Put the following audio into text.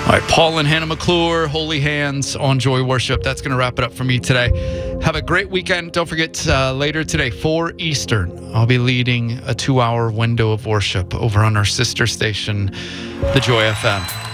All right, Paul and Hannah McClure, Holy Hands on Joy Worship. That's going to wrap it up for me today. Have a great weekend. Don't forget, later today, 4 Eastern, I'll be leading a 2-hour window of worship over on our sister station, the Joy FM.